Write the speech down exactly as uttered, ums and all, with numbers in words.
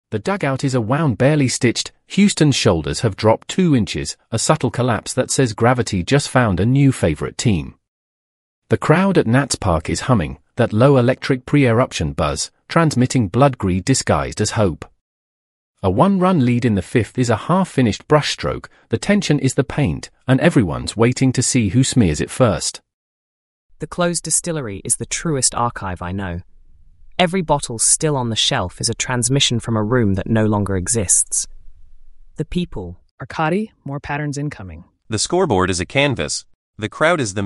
The dugout is a wound barely stitched, Houston's shoulders have dropped two inches, a subtle collapse that says gravity just found a new favorite team. The crowd at Nats Park is humming, that low electric pre-eruption buzz, transmitting blood greed disguised as hope. A one-run lead in the fifth is a half-finished brushstroke, the tension is the paint, and everyone's waiting to see who smears it first. The closed distillery is the truest archive I know. Every bottle still on the shelf is a transmission from a room that no longer exists. The people. Arcadi, more patterns incoming. The scoreboard is a canvas. The crowd is the